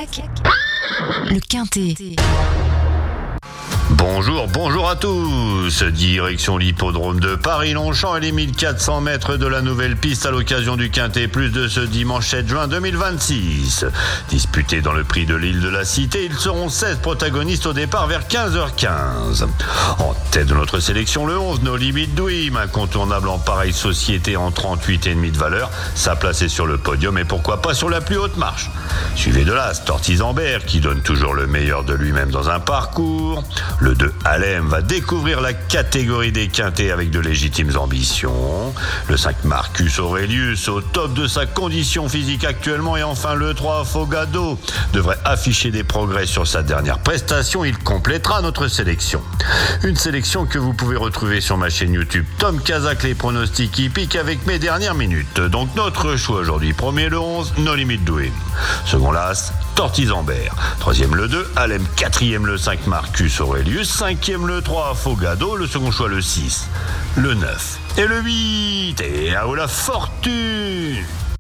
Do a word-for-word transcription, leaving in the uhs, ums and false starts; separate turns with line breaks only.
Cadillac, le Quintet.
Bonjour, bonjour à tous. Direction l'hippodrome de Paris-Longchamp et les mille quatre cents mètres de la nouvelle piste à l'occasion du Quintet Plus de ce dimanche sept juin deux mille vingt-six. Disputés dans le prix de l'île de la Cité, ils seront seize protagonistes au départ vers quinze heures quinze. En tête de notre sélection, le onze, No Limit Dream, incontournable en pareille société en trente-huit virgule cinq de valeur. Sa place est sur le podium et pourquoi pas sur la plus haute marche. Suivi de l'As, Tortisambert, qui donne toujours le meilleur de lui-même dans un parcours. Le deux, Alem, va découvrir la catégorie des quintets avec de légitimes ambitions. Le cinq, Marcus Aurelius, au top de sa condition physique actuellement. Et enfin le trois, Fogado, devrait afficher des progrès sur sa dernière prestation. Il complétera notre sélection. Une sélection que vous pouvez retrouver sur ma chaîne YouTube Tom Kazak, les pronostics hippiques avec mes dernières minutes. Donc notre choix aujourd'hui, premier le onze, No Limit Dream. Second l'As, Tortisambert. Troisième le deux, Alem. Quatrième le cinq, Marcus Aurelius. Cinquième le trois, Fogado. Le second choix le six, le neuf et le huit. Et à où la fortune!